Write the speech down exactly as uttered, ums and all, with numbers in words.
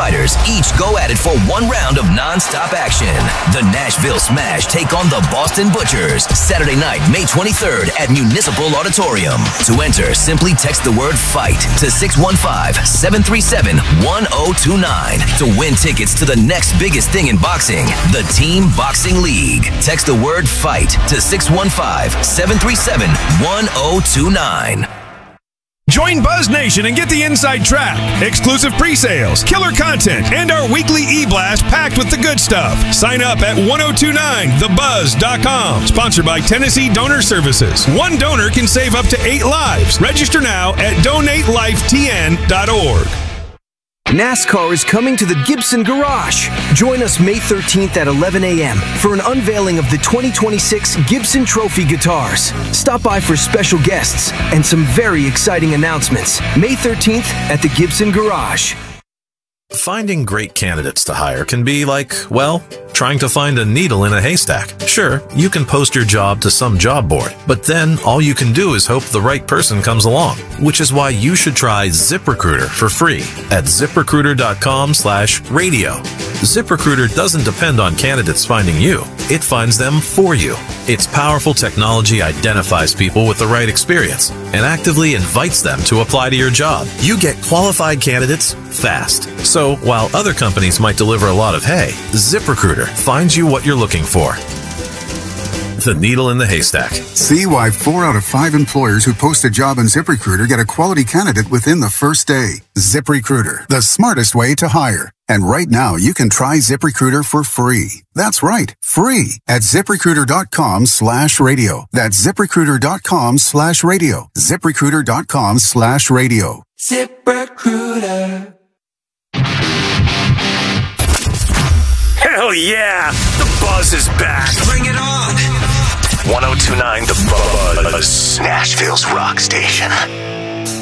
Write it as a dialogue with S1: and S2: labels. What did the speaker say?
S1: fighters each go at it for one round of non-stop action. The Nashville Smash take on the Boston Butchers Saturday night, May twenty-third at Municipal Auditorium. To enter, simply text the word FIGHT to six one five, seven three seven, one zero two nine to win tickets to the next biggest thing in boxing, the Team Boxing League. Text the word FIGHT to six one five, seven three seven, one zero two nine.
S2: Join Buzz Nation and get the inside track, exclusive pre-sales, killer content, and our weekly e-blast packed with the good stuff. Sign up at ten twenty-nine the buzz dot com. Sponsored by Tennessee Donor Services. One donor can save up to eight lives. Register now at donate life t n dot org.
S3: NASCAR is coming to the Gibson Garage. Join us May thirteenth at eleven a m for an unveiling of the twenty twenty-six Gibson Trophy guitars. Stop by for special guests and some very exciting announcements. May thirteenth at the Gibson Garage.
S4: Finding great candidates to hire can be like, well, trying to find a needle in a haystack. Sure, you can post your job to some job board, but then all you can do is hope the right person comes along, which is why you should try ZipRecruiter for free at zip recruiter dot com slash radio. ZipRecruiter doesn't depend on candidates finding you. It finds them for you. Its powerful technology identifies people with the right experience and actively invites them to apply to your job. You get qualified candidates fast. So while other companies might deliver a lot of hay, ZipRecruiter finds you what you're looking for. The needle in the haystack.
S5: See why four out of five employers who post a job in ZipRecruiter get a quality candidate within the first day. ZipRecruiter, the smartest way to hire. And right now, you can try ZipRecruiter for free. That's right, free at ZipRecruiter dot com slash radio. That's ZipRecruiter dot com slash radio. ZipRecruiter dot com slash radio.
S6: ZipRecruiter.
S7: Hell yeah! The Buzz is back!
S6: Bring it on!
S7: ten twenty-nine The Buzz.
S6: Nashville's rock station.